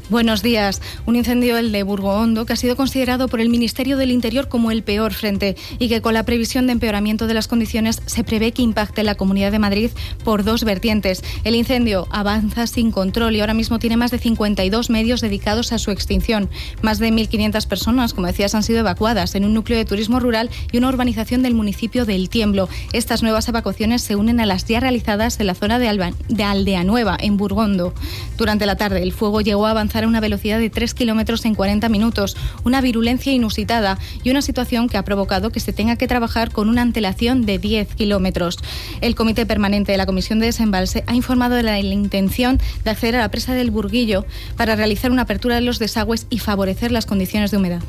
Buenos días. Un incendio, el de Burgoondo, que ha sido considerado por el Ministerio del Interior como el peor frente y que con la previsión de empeoramiento de las condiciones se prevé que impacte la Comunidad de Madrid por dos vertientes. El incendio avanza sin control y ahora mismo tiene más de 52 medios dedicados a su extinción. Más de 1.500 personas, como decías, han sido evacuadas en un núcleo de turismo rural y una urbanización del municipio de El Tiemblo. Estas nuevas evacuaciones se unen a las ya realizadas en la zona de Aldea Nueva, en Burgondo. Durante la tarde, el fuego llegó a avanzar a una velocidad de 3 kilómetros en 40 minutos, una virulencia inusitada y una situación que ha provocado que se tenga que trabajar con una antelación de 10 kilómetros. El Comité Permanente de la Comisión de Desembalse ha informado de la intención de acceder a la presa del Burguillo para realizar una apertura de los desagües y favorecer las condiciones de humedad.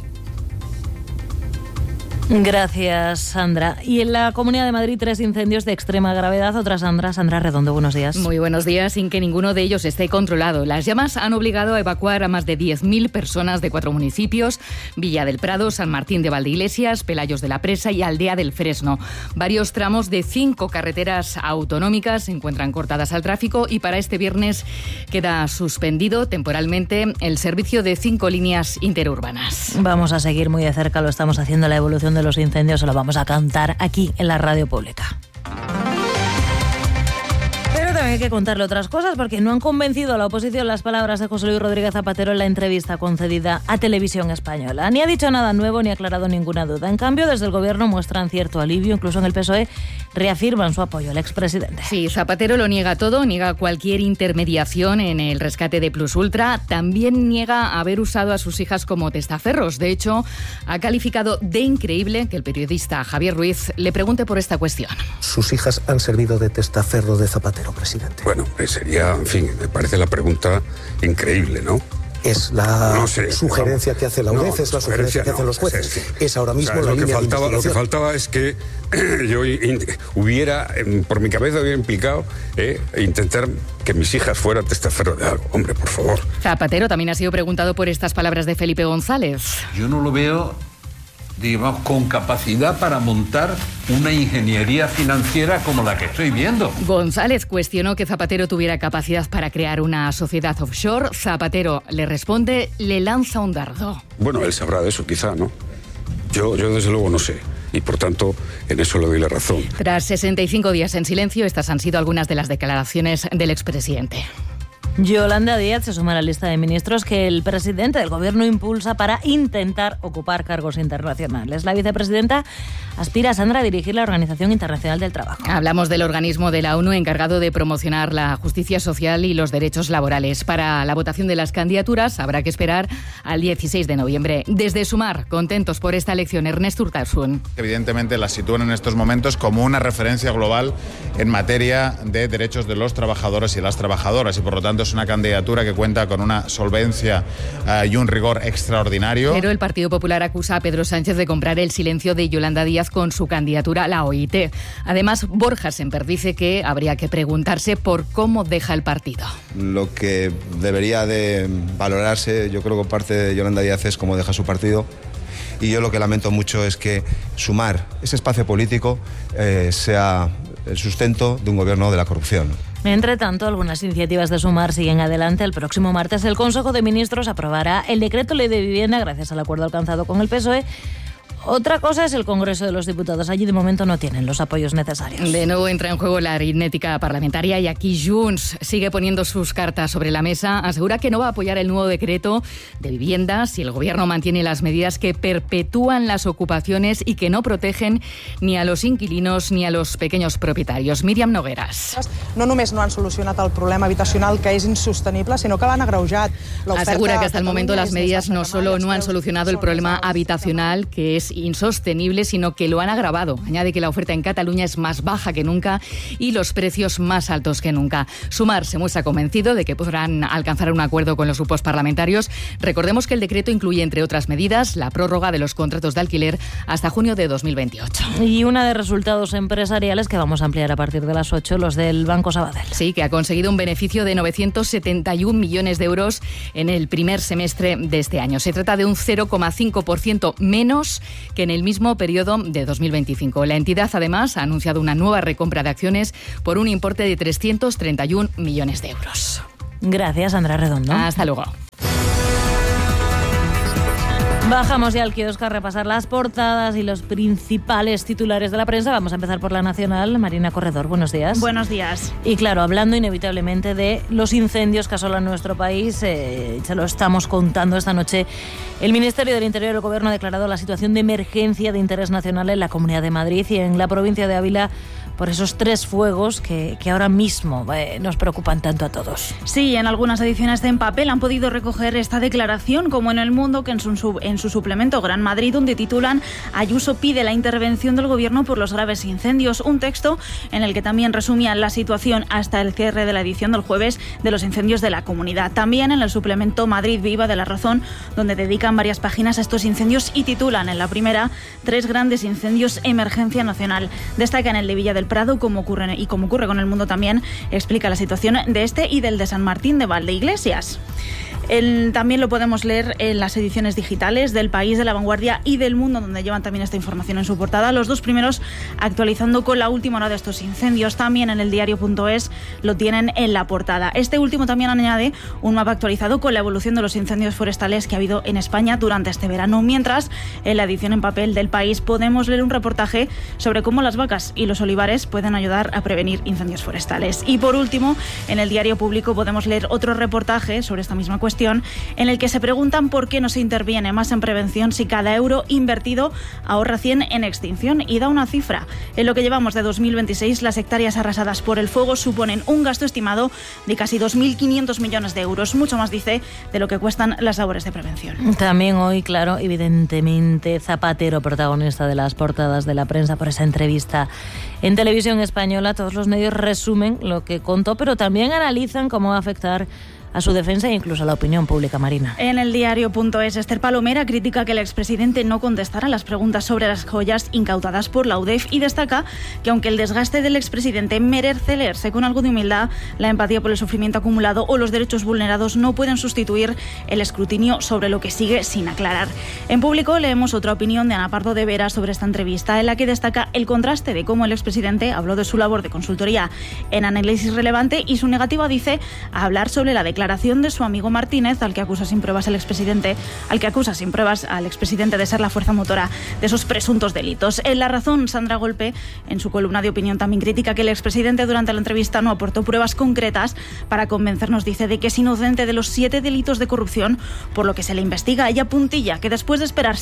Gracias, Sandra. Y en la Comunidad de Madrid, 3 incendios de extrema gravedad. Otra Sandra Redondo, buenos días. Muy buenos días, sin que ninguno de ellos esté controlado. Las llamas han obligado a evacuar a más de 10.000 personas de 4 municipios: Villa del Prado, San Martín de Valdeiglesias, Pelayos de la Presa y Aldea del Fresno. Varios tramos de 5 carreteras autonómicas se encuentran cortadas al tráfico y para este viernes queda suspendido temporalmente el servicio de 5 líneas interurbanas. Vamos a seguir muy de cerca, lo estamos haciendo, la evolución de los incendios, se lo vamos a contar aquí en la radio pública. Pero también hay que contarle otras cosas porque no han convencido a la oposición las palabras de José Luis Rodríguez Zapatero en la entrevista concedida a Televisión Española. Ni ha dicho nada nuevo ni ha aclarado ninguna duda. En cambio, desde el Gobierno muestran cierto alivio, incluso en el PSOE reafirman su apoyo al expresidente. Sí, Zapatero lo niega todo, niega cualquier intermediación en el rescate de Plus Ultra, también niega haber usado a sus hijas como testaferros. De hecho, ha calificado de increíble que el periodista Javier Ruiz le pregunte por esta cuestión. ¿Sus hijas han servido de testaferro de Zapatero, presidente? Bueno, sería, en fin, me parece la pregunta increíble, ¿no? Es la sugerencia que hace la UNED, es la sugerencia que hacen los jueces. Es ahora mismo la línea de investigación. Lo que faltaba es que yo hubiera, por mi cabeza hubiera implicado intentar que mis hijas fueran testaferro de algo. Hombre, por favor. Zapatero también ha sido preguntado por estas palabras de Felipe González. Yo no lo veo, digamos, con capacidad para montar una ingeniería financiera como la que estoy viendo. González cuestionó que Zapatero tuviera capacidad para crear una sociedad offshore. Zapatero le responde, le lanza un dardo. Bueno, él sabrá de eso quizá, ¿no? Yo desde luego no sé. Y por tanto, en eso le doy la razón. Tras 65 días en silencio, estas han sido algunas de las declaraciones del expresidente. Yolanda Díaz se suma a la lista de ministros que el presidente del Gobierno impulsa para intentar ocupar cargos internacionales. La vicepresidenta aspira, Sandra, a dirigir la Organización Internacional del Trabajo. Hablamos del organismo de la ONU encargado de promocionar la justicia social y los derechos laborales. Para la votación de las candidaturas habrá que esperar al 16 de noviembre. Desde Sumar, contentos por esta elección, Ernesto Urtasun. Evidentemente la sitúan en estos momentos como una referencia global en materia de derechos de los trabajadores y las trabajadoras y por lo tanto es una candidatura que cuenta con una solvencia y un rigor extraordinario. Pero el Partido Popular acusa a Pedro Sánchez de comprar el silencio de Yolanda Díaz con su candidatura a la OIT. Además, Borja Semper dice que habría que preguntarse por cómo deja el partido. Lo que debería de valorarse, yo creo que parte de Yolanda Díaz es cómo deja su partido. Y yo lo que lamento mucho es que Sumar, ese espacio político, sea el sustento de un gobierno de la corrupción. Entre tanto, algunas iniciativas de Sumar siguen adelante. El próximo martes el Consejo de Ministros aprobará el decreto ley de vivienda gracias al acuerdo alcanzado con el PSOE. Otra cosa es el Congreso de los Diputados. Allí de momento no tienen los apoyos necesarios. De nuevo entra en juego la aritmética parlamentaria y aquí Junts sigue poniendo sus cartas sobre la mesa. Asegura que no va a apoyar el nuevo decreto de vivienda si el Gobierno mantiene las medidas que perpetúan las ocupaciones y que no protegen ni a los inquilinos ni a los pequeños propietarios. Míriam Nogueras. No només no han solucionat el problema habitacional, que és insostenible, sinó que l'han agreujat. Asegura que hasta el momento las medidas no solo no han solucionado el problema habitacional, que es insostenible, sino que lo han agravado. Añade que la oferta en Cataluña es más baja que nunca y los precios más altos que nunca. Sumar se muestra convencido de que podrán alcanzar un acuerdo con los grupos parlamentarios. Recordemos que el decreto incluye, entre otras medidas, la prórroga de los contratos de alquiler hasta junio de 2028. Y una de resultados empresariales que vamos a ampliar a partir de las 8, los del Banco Sabadell. Sí, que ha conseguido un beneficio de 971 millones de euros en el primer semestre de este año. Se trata de un 0,5% menos que en el mismo periodo de 2025. La entidad, además, ha anunciado una nueva recompra de acciones por un importe de 331 millones de euros. Gracias, Sandra Redondo. Hasta luego. Bajamos ya al kiosco a repasar las portadas y los principales titulares de la prensa. Vamos a empezar por La Nacional. Marina Corredor, buenos días. Buenos días. Y claro, hablando inevitablemente de los incendios que asolan nuestro país, se lo estamos contando esta noche. El Ministerio del Interior y el Gobierno ha declarado la situación de emergencia de interés nacional en la Comunidad de Madrid y en la provincia de Ávila por esos 3 fuegos que ahora mismo nos preocupan tanto a todos. Sí, en algunas ediciones de En Papel han podido recoger esta declaración, como en El Mundo, que en su suplemento Gran Madrid, donde titulan Ayuso pide la intervención del Gobierno por los graves incendios. Un texto en el que también resumían la situación hasta el cierre de la edición del jueves de los incendios de la comunidad. También en el suplemento Madrid Viva de La Razón, donde dedican varias páginas a estos incendios y titulan en la primera 3 grandes incendios, emergencia nacional. Destacan el de Villa del Prado, como ocurre con El Mundo también, explica la situación de este y del de San Martín de Valdeiglesias. También lo podemos leer en las ediciones digitales del País, de La Vanguardia y del Mundo, donde llevan también esta información en su portada. Los 2 primeros actualizando con la última hora de estos incendios. También en el diario.es lo tienen en la portada. Este último también añade un mapa actualizado con la evolución de los incendios forestales que ha habido en España durante este verano. Mientras, en la edición en papel del País podemos leer un reportaje sobre cómo las vacas y los olivares pueden ayudar a prevenir incendios forestales. Y por último, en el diario Público podemos leer otro reportaje sobre esta misma cuestión, en el que se preguntan por qué no se interviene más en prevención si cada euro invertido ahorra 100 en extinción, y da una cifra. En lo que llevamos de 2026, las hectáreas arrasadas por el fuego suponen un gasto estimado de casi 2.500 millones de euros, mucho más, dice, de lo que cuestan las labores de prevención. También hoy, claro, evidentemente, Zapatero, protagonista de las portadas de la prensa por esa entrevista en Televisión Española. Todos los medios resumen lo que contó, pero también analizan cómo va a afectar a su defensa e incluso a la opinión pública, Marina. En el diario.es, Esther Palomera critica que el expresidente no contestara las preguntas sobre las joyas incautadas por la UDEF y destaca que aunque el desgaste del expresidente merece leerse con algo de humildad, la empatía por el sufrimiento acumulado o los derechos vulnerados no pueden sustituir el escrutinio sobre lo que sigue sin aclarar. En Público leemos otra opinión de Ana Pardo de Vera sobre esta entrevista, en la que destaca el contraste de cómo el expresidente habló de su labor de consultoría en Análisis Relevante y su negativa, dice, a hablar sobre la declaración de su amigo Martínez, al que acusa sin pruebas al expresidente de ser la fuerza motora de esos presuntos delitos. En La Razón, Sandra Golpe, en su columna de opinión, también critica que el expresidente durante la entrevista no aportó pruebas concretas para convencernos, dice, de que es inocente de los 7 delitos de corrupción por lo que se le investiga. Ella puntilla que después de esperar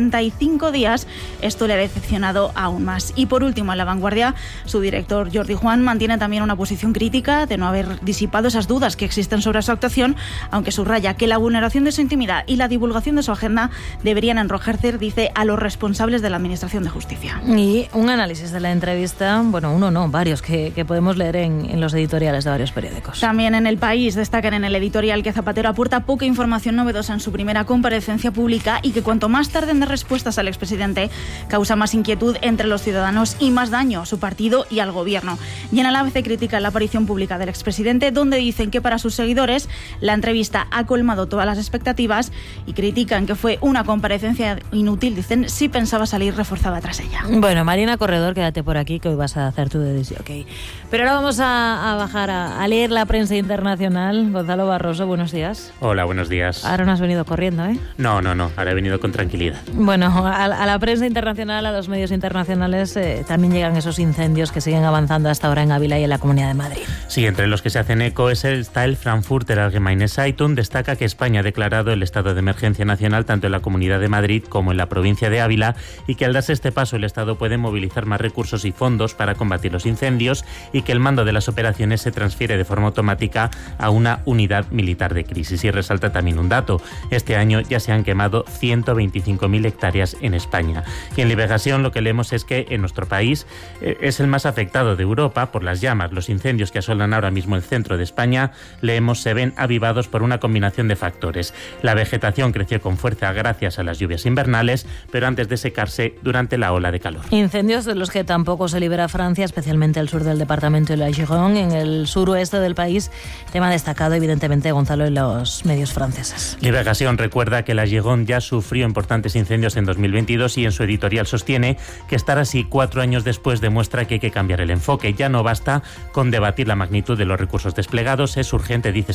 65 días, esto le ha decepcionado aún más. Y por último, en La Vanguardia, su director Jordi Juan mantiene también una posición crítica de no haber disipado esas dudas que existen sobre su actuación, aunque subraya que la vulneración de su intimidad y la divulgación de su agenda deberían enrojecer, dice, a los responsables de la Administración de Justicia. Y un análisis de la entrevista, varios que podemos leer en los editoriales de varios periódicos. También en El País destacan en el editorial que Zapatero aporta poca información novedosa en su primera comparecencia pública y que cuanto más tarden de respuestas al expresidente, causa más inquietud entre los ciudadanos y más daño a su partido y al gobierno. Y en el ABC critican la aparición pública del expresidente, donde dicen que para sus seguidores la entrevista ha colmado todas las expectativas y critican que fue una comparecencia inútil, dicen, si pensaba salir reforzada tras ella. Bueno, Marina Corredor, quédate por aquí que hoy vas a hacer tu decisión, ok. Pero ahora vamos a bajar a leer la prensa internacional. Gonzalo Barroso, buenos días. Hola, buenos días. Ahora no has venido corriendo, ¿eh? No, ahora he venido con tranquilidad. Bueno, a la prensa internacional, a los medios internacionales, también llegan esos incendios que siguen avanzando hasta ahora en Ávila y en la Comunidad de Madrid. Sí, entre los que se hacen eco está el Frankfurter Allgemeine Zeitung. Destaca que España ha declarado el estado de emergencia nacional tanto en la Comunidad de Madrid como en la provincia de Ávila y que al darse este paso el Estado puede movilizar más recursos y fondos para combatir los incendios y que el mando de las operaciones se transfiere de forma automática a una unidad militar de crisis. Y resalta también un dato: este año ya se han quemado 125.000 hectáreas en España. Y en Liberación lo que leemos es que en nuestro país es el más afectado de Europa por las llamas. Los incendios que asolan ahora mismo el centro de España, leemos, se ven avivados por una combinación de factores. La vegetación creció con fuerza gracias a las lluvias invernales, pero antes de secarse durante la ola de calor. Incendios de los que tampoco se libera Francia, especialmente el sur del departamento de la Gironde, en el suroeste del país, tema destacado evidentemente, Gonzalo, en los medios franceses. Liberación recuerda que la Gironde ya sufrió importantes incendios en 2022 y en su editorial sostiene que estar así 4 años después demuestra que hay que cambiar el enfoque. Ya no basta con debatir la magnitud de los recursos desplegados, es urgente, dice este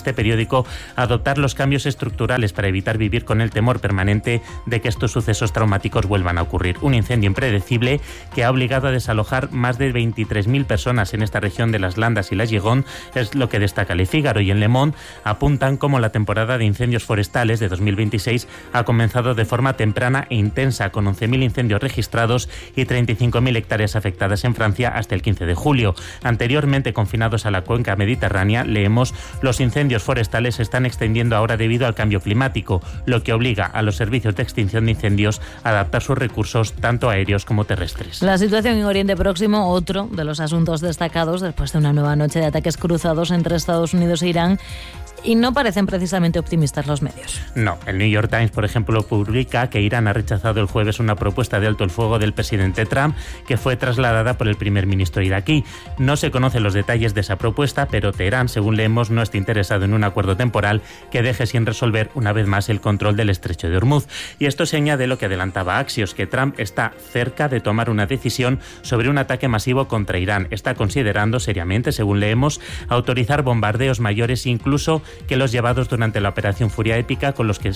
este periódico adoptar los cambios estructurales para evitar vivir con el temor permanente de que estos sucesos traumáticos vuelvan a ocurrir. Un incendio impredecible que ha obligado a desalojar más de 23.000 personas en esta región de las Landas y la Gironde, es lo que destaca Le Figaro, y en Le Monde apuntan cómo la temporada de incendios forestales de 2026 ha comenzado de forma temprana e intensa, con 11.000 incendios registrados y 35.000 hectáreas afectadas en Francia hasta el 15 de julio. Anteriormente confinados a la cuenca mediterránea, leemos: los incendios forestales se están extendiendo ahora debido al cambio climático, lo que obliga a los servicios de extinción de incendios a adaptar sus recursos tanto aéreos como terrestres. La situación en Oriente Próximo, otro de los asuntos destacados después de una nueva noche de ataques cruzados entre Estados Unidos e Irán. Y no parecen precisamente optimistas los medios. No, el New York Times, por ejemplo, publica que Irán ha rechazado el jueves una propuesta de alto el fuego del presidente Trump que fue trasladada por el primer ministro iraquí. No se conocen los detalles de esa propuesta, pero Teherán, según leemos, no está interesado en un acuerdo temporal que deje sin resolver una vez más el control del estrecho de Hormuz. Y esto se añade lo que adelantaba Axios, que Trump está cerca de tomar una decisión sobre un ataque masivo contra Irán. Está considerando seriamente, según leemos, autorizar bombardeos mayores, incluso que los llevados durante la Operación Furia Épica, con los que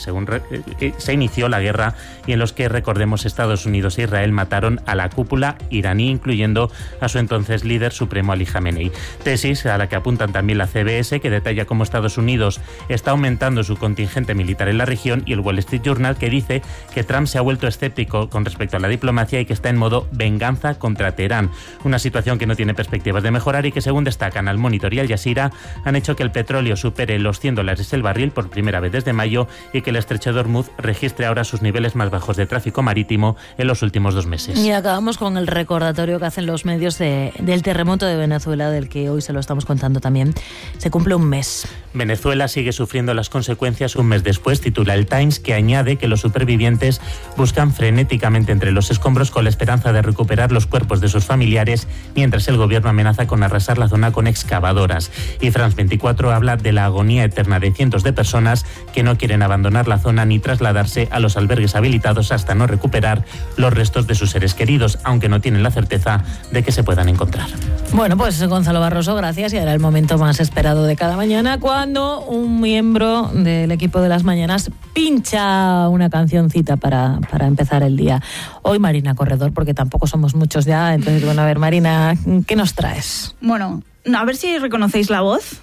se inició la guerra y en los que, recordemos, Estados Unidos e Israel mataron a la cúpula iraní, incluyendo a su entonces líder supremo Ali Khamenei. Tesis a la que apuntan también la CBS, que detalla cómo Estados Unidos está aumentando su contingente militar en la región, y el Wall Street Journal, que dice que Trump se ha vuelto escéptico con respecto a la diplomacia y que está en modo venganza contra Teherán. Una situación que no tiene perspectivas de mejorar y que, según destacan Al Monitor y Al Jazeera, han hecho que el petróleo supere los $100 el barril por primera vez desde mayo y que el estrecho de Hormuz registre ahora sus niveles más bajos de tráfico marítimo en los últimos 2 meses. Y acabamos con el recordatorio que hacen los medios del terremoto de Venezuela, del que hoy se lo estamos contando también. Se cumple un mes. Venezuela sigue sufriendo las consecuencias un mes después, titula el Times, que añade que los supervivientes buscan frenéticamente entre los escombros con la esperanza de recuperar los cuerpos de sus familiares, mientras el gobierno amenaza con arrasar la zona con excavadoras. Y France 24 habla de la agonía eterna de cientos de personas que no quieren abandonar la zona ni trasladarse a los albergues habilitados hasta no recuperar los restos de sus seres queridos, aunque no tienen la certeza de que se puedan encontrar. Bueno, pues Gonzalo Barroso, gracias. Y ahora el momento más esperado de cada mañana, cuando un miembro del equipo de las mañanas pincha una cancioncita para empezar el día. Hoy Marina Corredor, porque tampoco somos muchos ya. Entonces, bueno, a ver, Marina, ¿qué nos traes? Bueno, a ver si reconocéis la voz.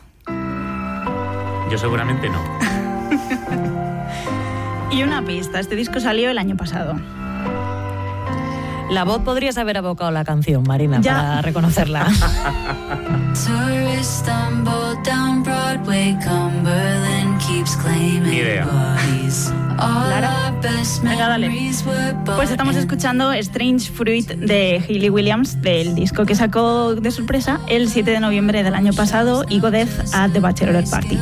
Yo seguramente no. Y una pista, este disco salió el año pasado. La voz podrías haber abocado la canción, Marina, ya, para reconocerla. Ni idea. Lara. Venga, dale. Pues estamos escuchando Strange Fruit de Hayley Williams, del disco que sacó de sorpresa el 7 de noviembre del año pasado, Ego Death at the Bachelorette Party.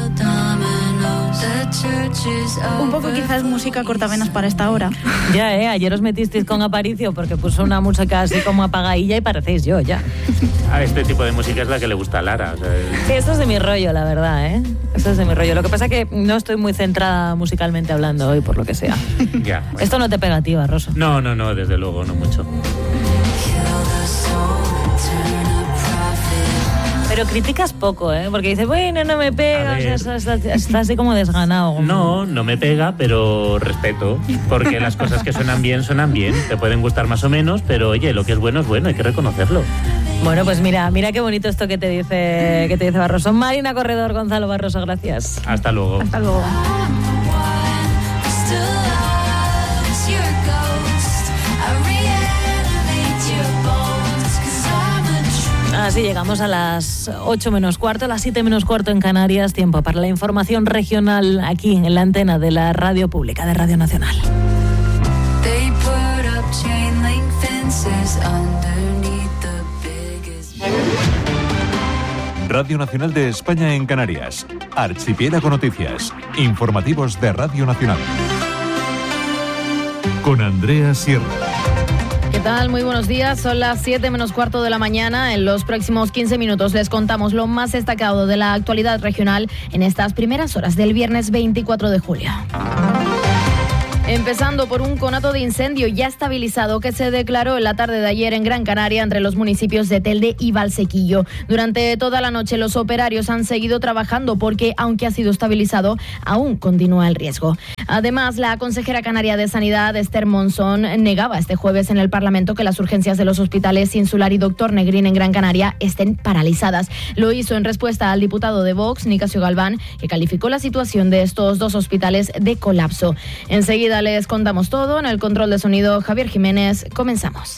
Un poco quizás música cortavenas para esta hora. Ya, ayer os metisteis con Aparicio porque puso una música así como apagadilla y parecéis yo, ya. Este tipo de música es la que le gusta a Lara. O sea, Eso es de mi rollo, la verdad, Eso es de mi rollo. Lo que pasa es que no estoy muy centrada musicalmente hablando hoy, por lo que sea. Ya, bueno. Esto no te pega a ti, Barroso. No, desde luego, no mucho. Pero criticas poco, porque dices, bueno, no me pega, o sea, está así como desganado. No me pega, pero respeto, porque las cosas que suenan bien, te pueden gustar más o menos, pero oye, lo que es bueno, hay que reconocerlo. Bueno, pues mira qué bonito esto que te dice Barroso. Marina Corredor, Gonzalo Barroso, gracias. Hasta luego. Hasta luego. Así llegamos a las 8 menos cuarto, a las 7 menos cuarto en Canarias. Tiempo para la información regional aquí en la antena de la radio pública de Radio Nacional. Radio Nacional de España en Canarias. Archipiélago Noticias. Informativos de Radio Nacional. Con Andrea Sierra. ¿Qué tal? Muy buenos días. Son las 7 menos cuarto de la mañana. En los próximos 15 minutos les contamos lo más destacado de la actualidad regional en estas primeras horas del viernes 24 de julio. Empezando por un conato de incendio ya estabilizado que se declaró en la tarde de ayer en Gran Canaria entre los municipios de Telde y Valsequillo. Durante toda la noche los operarios han seguido trabajando porque, aunque ha sido estabilizado, aún continúa el riesgo. Además, la consejera canaria de Sanidad, Esther Monzón, negaba este jueves en el Parlamento que las urgencias de los hospitales Insular y Doctor Negrín en Gran Canaria estén paralizadas. Lo hizo en respuesta al diputado de Vox, Nicasio Galván, que calificó la situación de estos dos hospitales de colapso. Enseguida les contamos todo. En el control de sonido, Javier Jiménez. Comenzamos.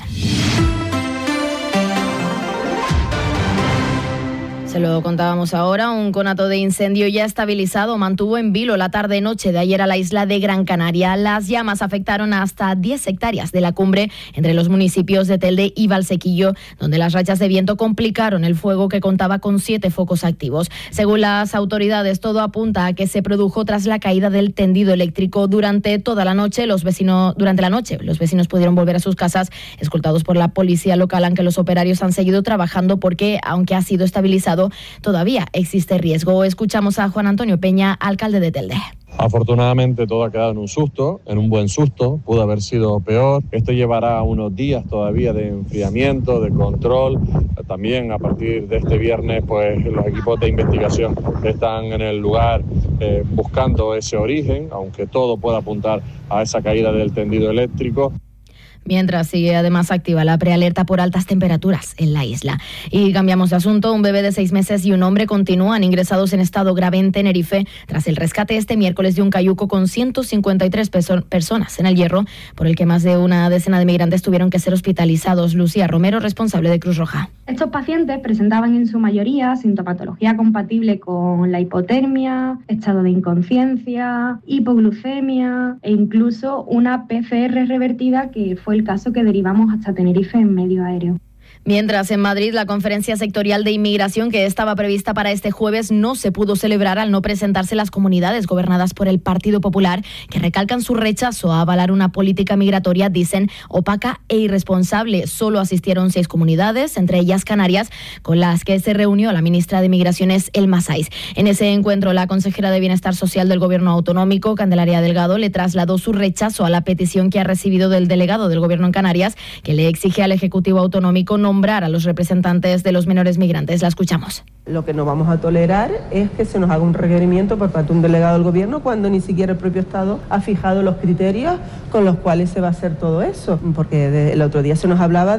Se lo contábamos ahora, un conato de incendio ya estabilizado mantuvo en vilo la tarde-noche de ayer a la isla de Gran Canaria. Las llamas afectaron hasta 10 hectáreas de la cumbre entre los municipios de Telde y Valsequillo, donde las rachas de viento complicaron el fuego que contaba con 7 focos activos. Según las autoridades, todo apunta a que se produjo tras la caída del tendido eléctrico. Durante la noche, los vecinos pudieron volver a sus casas, escoltados por la policía local, aunque los operarios han seguido trabajando porque, aunque ha sido estabilizado, todavía existe riesgo. Escuchamos a Juan Antonio Peña, alcalde de Telde. Afortunadamente todo ha quedado en un buen susto, pudo haber sido peor. Esto llevará unos días todavía de enfriamiento, de control. También a partir de este viernes, pues los equipos de investigación están en el lugar buscando ese origen, aunque todo pueda apuntar a esa caída del tendido eléctrico. Mientras sigue además activa la prealerta por altas temperaturas en la isla. Y cambiamos de asunto. Un bebé de 6 meses y un hombre continúan ingresados en estado grave en Tenerife tras el rescate este miércoles de un cayuco con 153 personas en el Hierro, por el que más de una decena de migrantes tuvieron que ser hospitalizados. Lucía Romero, responsable de Cruz Roja. Estos pacientes presentaban en su mayoría sintomatología compatible con la hipotermia, estado de inconsciencia, hipoglucemia e incluso una PCR revertida, que fue el caso que derivamos hasta Tenerife en medio aéreo. Mientras en Madrid la conferencia sectorial de inmigración que estaba prevista para este jueves no se pudo celebrar al no presentarse las comunidades gobernadas por el Partido Popular, que recalcan su rechazo a avalar una política migratoria, dicen, opaca e irresponsable. Solo asistieron 6 comunidades, entre ellas Canarias, con las que se reunió la ministra de Migraciones, Elma Saiz. En ese encuentro, la consejera de Bienestar Social del Gobierno Autonómico, Candelaria Delgado, le trasladó su rechazo a la petición que ha recibido del delegado del Gobierno en Canarias, que le exige al Ejecutivo Autonómico nombrar a los representantes de los menores migrantes. La escuchamos. Lo que no vamos a tolerar es que se nos haga un requerimiento por parte de un delegado del Gobierno cuando ni siquiera el propio Estado ha fijado los criterios con los cuales se va a hacer todo eso. Porque el otro día se nos hablaba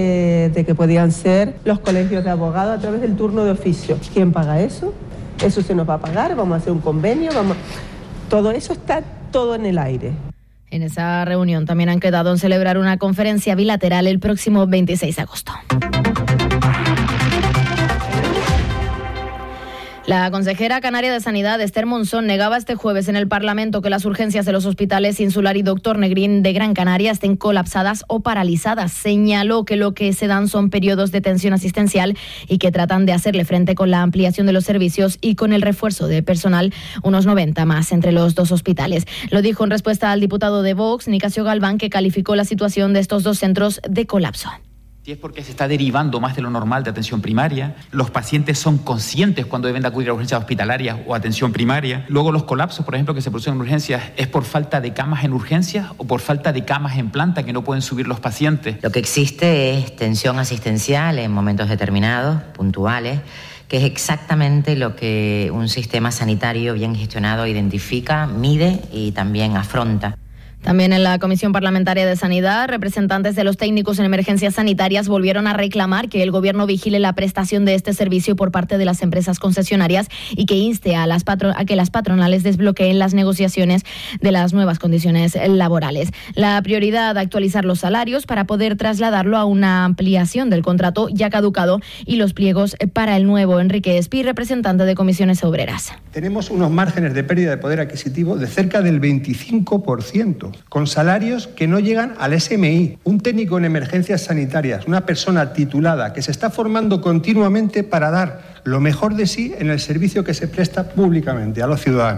de que podían ser los colegios de abogados a través del turno de oficio. ¿Quién paga eso? ¿Eso se nos va a pagar? ¿Vamos a hacer un convenio? Todo eso está todo en el aire. En esa reunión también han quedado en celebrar una conferencia bilateral el próximo 26 de agosto. La consejera canaria de Sanidad, Esther Monzón, negaba este jueves en el Parlamento que las urgencias de los hospitales Insular y Doctor Negrín de Gran Canaria estén colapsadas o paralizadas. Señaló que lo que se dan son periodos de tensión asistencial y que tratan de hacerle frente con la ampliación de los servicios y con el refuerzo de personal, unos 90 más entre los dos hospitales. Lo dijo en respuesta al diputado de Vox, Nicasio Galván, que calificó la situación de estos dos centros de colapso. Si es porque se está derivando más de lo normal de atención primaria, los pacientes son conscientes cuando deben de acudir a urgencias hospitalarias o atención primaria. Luego los colapsos, por ejemplo, que se producen en urgencias, ¿es por falta de camas en urgencias o por falta de camas en planta que no pueden subir los pacientes? Lo que existe es tensión asistencial en momentos determinados, puntuales, que es exactamente lo que un sistema sanitario bien gestionado identifica, mide y también afronta. También en la Comisión Parlamentaria de Sanidad, representantes de los técnicos en emergencias sanitarias volvieron a reclamar que el Gobierno vigile la prestación de este servicio por parte de las empresas concesionarias y que inste a que las patronales desbloqueen las negociaciones de las nuevas condiciones laborales. La prioridad, actualizar los salarios para poder trasladarlo a una ampliación del contrato ya caducado y los pliegos para el nuevo. Enrique Espí, representante de Comisiones Obreras. Tenemos unos márgenes de pérdida de poder adquisitivo de cerca del 25%. Con salarios que no llegan al SMI. Un técnico en emergencias sanitarias, una persona titulada que se está formando continuamente para dar lo mejor de sí en el servicio que se presta públicamente a los ciudadanos.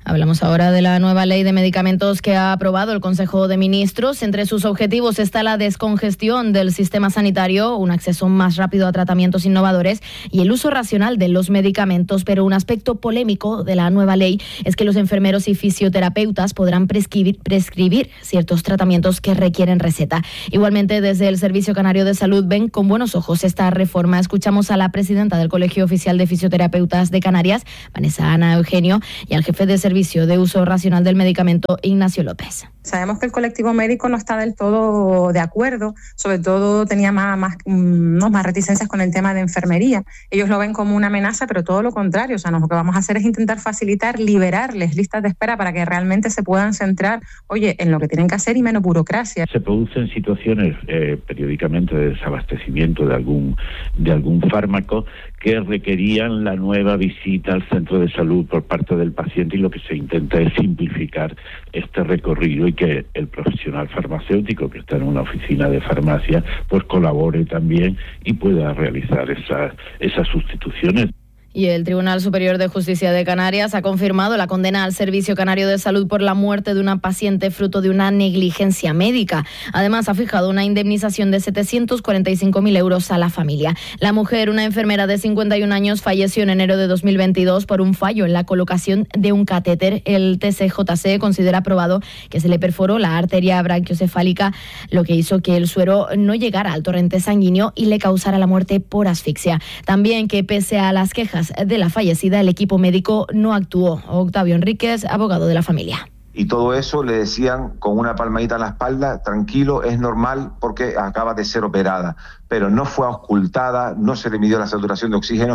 Hablamos ahora de la nueva ley de medicamentos que ha aprobado el Consejo de Ministros. Entre sus objetivos está la descongestión del sistema sanitario, un acceso más rápido a tratamientos innovadores y el uso racional de los medicamentos. Pero un aspecto polémico de la nueva ley es que los enfermeros y fisioterapeutas podrán prescribir ciertos tratamientos que requieren receta. Igualmente, desde el Servicio Canario de Salud ven con buenos ojos esta reforma. Escuchamos a la presidenta del Colegio Oficial de Fisioterapeutas de Canarias, Vanessa Ana Eugenio, y al jefe de Servicio de Uso Racional del Medicamento, Ignacio López. Sabemos que el colectivo médico no está del todo de acuerdo, sobre todo tenía más reticencias con el tema de enfermería. Ellos lo ven como una amenaza, pero todo lo contrario. O sea, lo que vamos a hacer es intentar facilitar, liberarles listas de espera para que realmente se puedan centrar, en lo que tienen que hacer y menos burocracia. Se producen situaciones periódicamente de desabastecimiento de algún fármaco que requerían la nueva visita al centro de salud por parte del paciente, y lo que se intenta es simplificar este recorrido y que el profesional farmacéutico que está en una oficina de farmacia pues colabore también y pueda realizar esas sustituciones. Y el Tribunal Superior de Justicia de Canarias ha confirmado la condena al Servicio Canario de Salud por la muerte de una paciente fruto de una negligencia médica. Además, ha fijado una indemnización de 745.000 euros a la familia. La mujer, una enfermera de 51 años, falleció en enero de 2022 por un fallo en la colocación de un catéter. El TCJC considera probado que se le perforó la arteria branquiocefálica, lo que hizo que el suero no llegara al torrente sanguíneo y le causara la muerte por asfixia. También que, pese a las quejas de la fallecida, el equipo médico no actuó. Octavio Enríquez, abogado de la familia. Y todo eso le decían con una palmadita en la espalda: tranquilo, es normal porque acaba de ser operada. Pero no fue auscultada, no se le midió la saturación de oxígeno,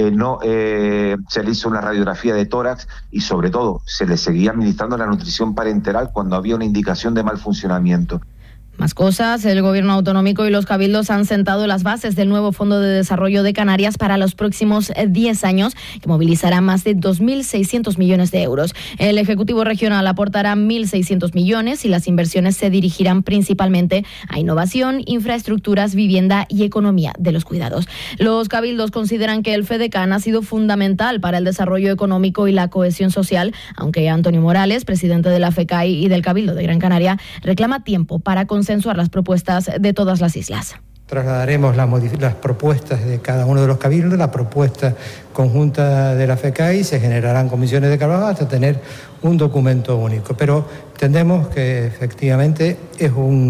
se le hizo una radiografía de tórax y sobre todo se le seguía administrando la nutrición parenteral cuando había una indicación de mal funcionamiento. Más cosas, el Gobierno autonómico y los cabildos han sentado las bases del nuevo Fondo de Desarrollo de Canarias para los próximos 10 años, que movilizará más de 2.600 millones de euros. El Ejecutivo Regional aportará 1.600 millones y las inversiones se dirigirán principalmente a innovación, infraestructuras, vivienda y economía de los cuidados. Los cabildos consideran que el FEDECAN ha sido fundamental para el desarrollo económico y la cohesión social, aunque Antonio Morales, presidente de la FECAI y del Cabildo de Gran Canaria, reclama tiempo para consensuar las propuestas de todas las islas. Trasladaremos las propuestas de cada uno de los cabildos, la propuesta conjunta de la FECAI, se generarán comisiones de trabajo hasta tener un documento único. Pero entendemos que efectivamente es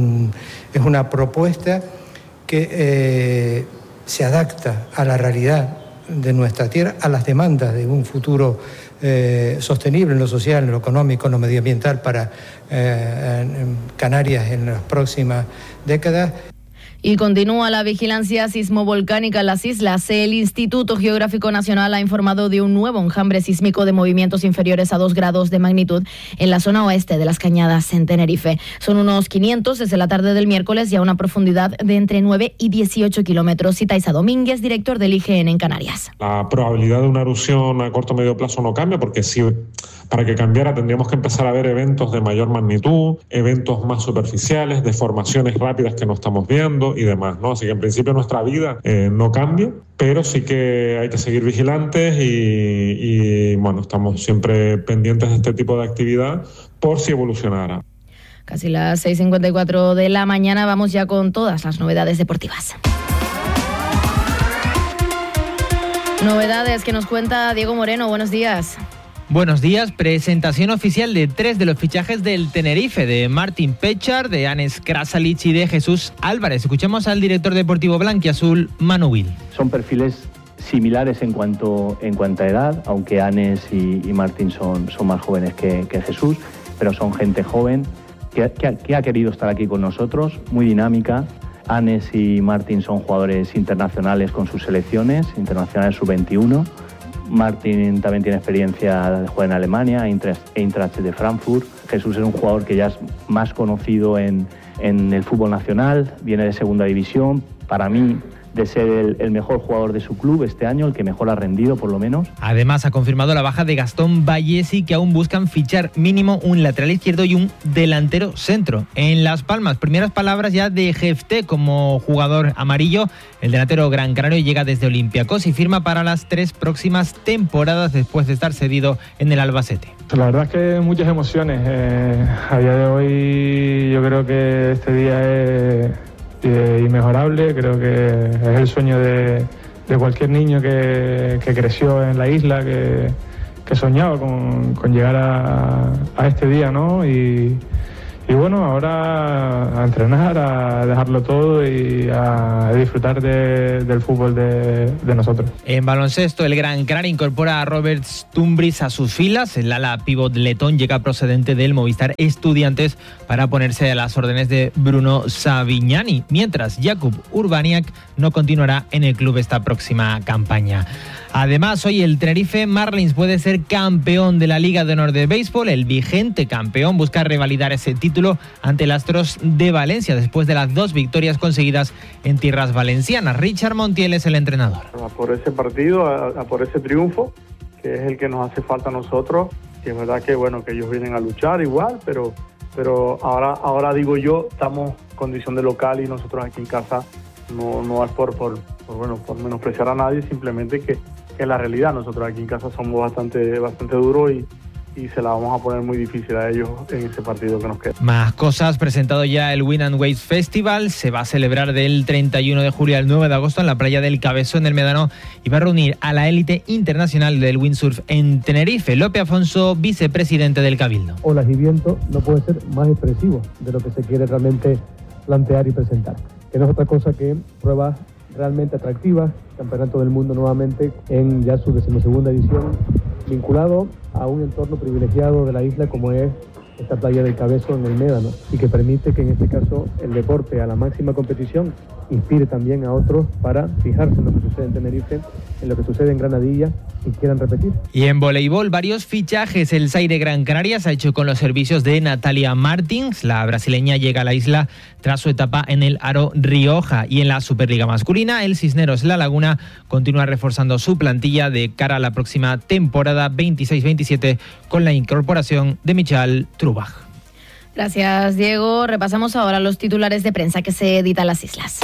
una propuesta que se adapta a la realidad de nuestra tierra, a las demandas de un futuro sostenible en lo social, en lo económico, en lo medioambiental para Canarias en las próximas décadas. Y continúa la vigilancia sismovolcánica en las islas. El Instituto Geográfico Nacional ha informado de un nuevo enjambre sísmico de movimientos inferiores a 2 grados de magnitud en la zona oeste de las Cañadas, en Tenerife. Son unos 500 desde la tarde del miércoles y a una profundidad de entre 9 y 18 kilómetros. Cita Isa Domínguez, director del IGN en Canarias. La probabilidad de una erupción a corto o medio plazo no cambia, porque si para que cambiara tendríamos que empezar a ver eventos de mayor magnitud, eventos más superficiales, deformaciones rápidas que no estamos viendo y demás, ¿no? Así que en principio nuestra vida no cambia, pero sí que hay que seguir vigilantes y bueno, estamos siempre pendientes de este tipo de actividad por si evolucionara. Casi las 6:54 de la mañana, vamos ya con todas las novedades deportivas. Novedades que nos cuenta Diego Moreno. Buenos días. Buenos días. Presentación oficial de 3 de los fichajes del Tenerife, de Martin Pechar, de Anes Krasalic y de Jesús Álvarez. Escuchamos al director deportivo blanquiazul, Manu Vil. Son perfiles similares en cuanto a edad, aunque Anes y Martin son más jóvenes que Jesús, pero son gente joven que ha querido estar aquí con nosotros, muy dinámica. Anes y Martin son jugadores internacionales con sus selecciones, internacionales sub-21. Martin también tiene experiencia de jugar en Alemania, Eintracht de Frankfurt. Jesús es un jugador que ya es más conocido en el fútbol nacional, viene de segunda división. Para mí de ser el mejor jugador de su club este año, el que mejor ha rendido por lo menos. Además ha confirmado la baja de Gastón Vallesi, que aún buscan fichar mínimo un lateral izquierdo y un delantero centro. En Las Palmas, primeras palabras ya de Jefté como jugador amarillo. El delantero gran canario llega desde Olympiacos y firma para las 3 próximas temporadas después de estar cedido en el Albacete. La verdad es que muchas emociones. A día de hoy yo creo que este día es inmejorable. Creo que es el sueño de cualquier niño que creció en la isla, que soñaba con llegar a este día, ¿no? Y bueno, ahora a entrenar, a dejarlo todo y a disfrutar del fútbol de nosotros. En baloncesto, el Gran Canaria incorpora a Robert Stumbris a sus filas. El ala pívot letón llega procedente del Movistar Estudiantes para ponerse a las órdenes de Bruno Savignani, mientras Jakub Urbaniak no continuará en el club esta próxima campaña. Además, hoy el Tenerife Marlins puede ser campeón de la Liga de Honor de Béisbol. El vigente campeón busca revalidar ese título ante el Astros de Valencia después de las 2 victorias conseguidas en tierras valencianas. Richard Montiel es el entrenador. A por ese partido, a por ese triunfo, que es el que nos hace falta a nosotros. Y es verdad que bueno, que ellos vienen a luchar igual, pero ahora digo yo, estamos en condición de local y nosotros aquí en casa no es por menospreciar a nadie, simplemente que es la realidad. Nosotros aquí en casa somos bastante duros y se la vamos a poner muy difícil a ellos en ese partido que nos queda. Más cosas, presentado ya el Win and Waves Festival, se va a celebrar del 31 de julio al 9 de agosto en la playa del Cabezo, en el Médano, y va a reunir a la élite internacional del windsurf en Tenerife. Lope Afonso, vicepresidente del Cabildo. Olas y viento no puede ser más expresivo de lo que se quiere realmente plantear y presentar, que no es otra cosa que pruebas realmente atractivas, Campeonato del Mundo nuevamente en ya su 12ª edición, vinculado a un entorno privilegiado de la isla como es esta playa del Cabezo en el Médano, y que permite que en este caso el deporte a la máxima competición inspire también a otros para fijarse en lo que sucede en Tenerife, en lo que sucede en Granadilla y quieran repetir. Y en voleibol, varios fichajes. El Zaire Gran Canaria se ha hecho con los servicios de Natalia Martins. La brasileña llega a la isla tras su etapa en el Aro Rioja. Y en la Superliga masculina, el Cisneros La Laguna continúa reforzando su plantilla de cara a la próxima temporada 26-27 con la incorporación de Michal Trubach. Gracias, Diego. Repasamos ahora los titulares de prensa que se editan en las islas.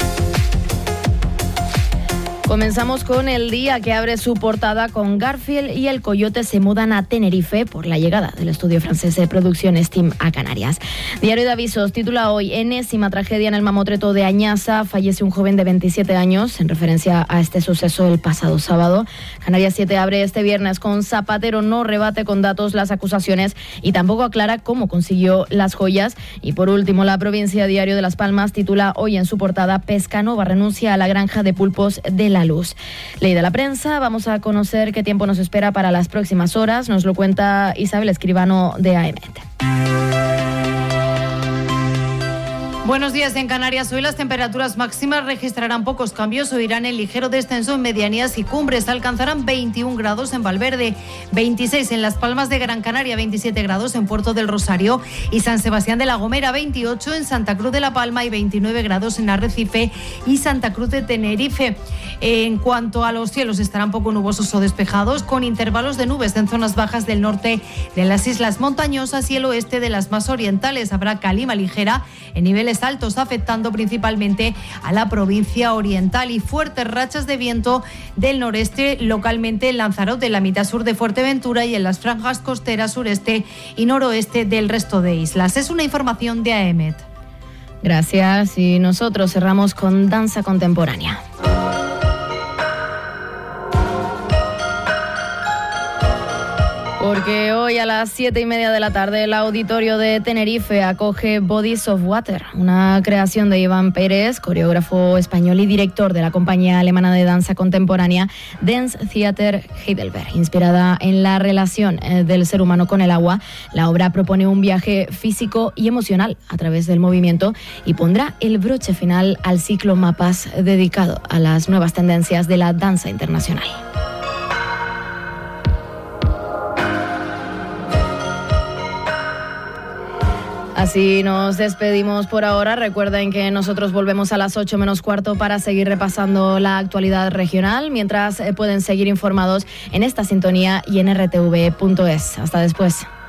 Comenzamos con El Día, que abre su portada con Garfield y el Coyote se mudan a Tenerife por la llegada del estudio francés de producción Steam a Canarias. Diario de Avisos titula hoy: enésima tragedia en el mamotreto de Añasa, fallece un joven de 27 años, en referencia a este suceso el pasado sábado. Canarias 7 abre este viernes con Zapatero no rebate con datos las acusaciones y tampoco aclara cómo consiguió las joyas. Y por último, La Provincia, diario de Las Palmas, titula hoy en su portada: Pescanova renuncia a la granja de pulpos de La Luz. Leída la prensa, vamos a conocer qué tiempo nos espera para las próximas horas. Nos lo cuenta Isabel Escribano de AEMET. Buenos días. En Canarias hoy las temperaturas máximas registrarán pocos cambios o irán en ligero descenso en medianías y cumbres. Alcanzarán 21 grados en Valverde, 26 en Las Palmas de Gran Canaria, 27 grados en Puerto del Rosario y San Sebastián de la Gomera, 28 en Santa Cruz de la Palma y 29 grados en Arrecife y Santa Cruz de Tenerife. En cuanto a los cielos, estarán poco nubosos o despejados, con intervalos de nubes en zonas bajas del norte de las islas montañosas y el oeste de las más orientales. Habrá calima ligera en niveles altos, afectando principalmente a la provincia oriental, y fuertes rachas de viento del noreste localmente en Lanzarote, en la mitad sur de Fuerteventura y en las franjas costeras sureste y noroeste del resto de islas. Es una información de AEMET. Gracias, y nosotros cerramos con danza contemporánea. Porque hoy a las 7:30 de la tarde el Auditorio de Tenerife acoge Bodies of Water, una creación de Iván Pérez, coreógrafo español y director de la compañía alemana de danza contemporánea Dance Theater Heidelberg. Inspirada en la relación del ser humano con el agua, la obra propone un viaje físico y emocional a través del movimiento y pondrá el broche final al ciclo Mapas, dedicado a las nuevas tendencias de la danza internacional. Así nos despedimos por ahora. Recuerden que nosotros volvemos a las 8 menos cuarto para seguir repasando la actualidad regional, mientras pueden seguir informados en esta sintonía y en rtv.es. Hasta después.